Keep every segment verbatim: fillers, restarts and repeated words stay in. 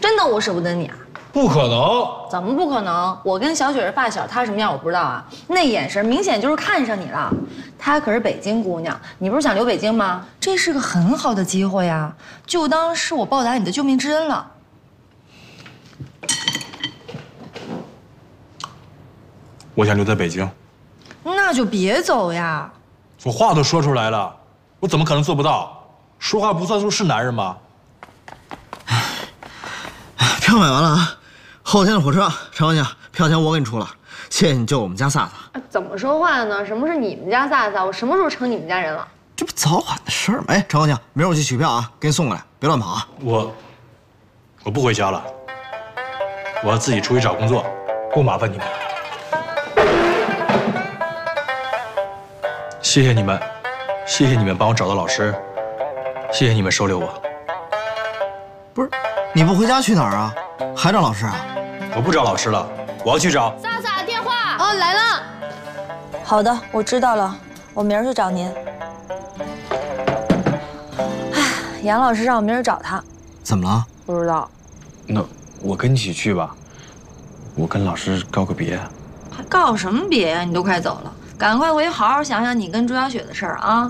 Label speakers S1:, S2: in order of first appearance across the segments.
S1: 真的我舍不得你啊？
S2: 不可能！
S1: 怎么不可能？我跟小雪是发小，她什么样我不知道啊。那眼神明显就是看上你了。她可是北京姑娘，你不是想留北京吗？这是个很好的机会呀，就当是我报答你的救命之恩了。
S2: 我想留在北京。
S1: 那就别走呀！
S2: 我话都说出来了，我怎么可能做不到？说话不算数是男人吗？
S3: 票买完了啊，后天的火车，陈光景，票钱我给你出了，谢谢你救我们家萨萨。
S1: 怎么说话呢？什么是你们家萨萨？我什么时候成你们家人了？
S3: 这不早晚的事儿吗？哎，陈光景，明儿我去取票啊，给你送过来，别乱跑啊。
S2: 我，我不回家了，我要自己出去找工作，不麻烦你们了。谢谢你们，谢谢你们帮我找到老师，谢谢你们收留我。
S3: 不是，你不回家去哪儿啊？还找老师啊？
S2: 我不找老师了，我要去找
S1: 萨萨电话。
S4: 哦，来了。好的，我知道了，我明儿去找您。哎，杨老师让我明儿找他。
S3: 怎么了？
S4: 不知道。
S5: 那我跟你一起去吧，我跟老师告个别。
S1: 还告什么别呀？你都快走了，赶快回去好好想想你跟朱小雪的事儿啊！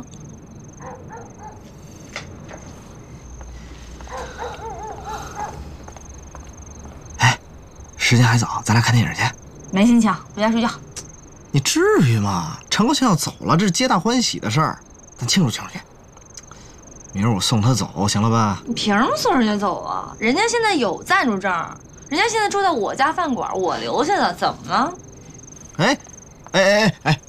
S3: 哎，时间还早，咱俩看电影去。
S1: 没心情，回家睡觉。
S3: 你至于吗？陈国庆要走了，这是皆大欢喜的事儿，咱庆祝庆祝去。明儿我送他走，行了吧？
S1: 你凭什么送人家走啊？人家现在有暂住证，人家现在住在我家饭馆，我留下的，怎么了？
S3: 哎，哎哎哎哎，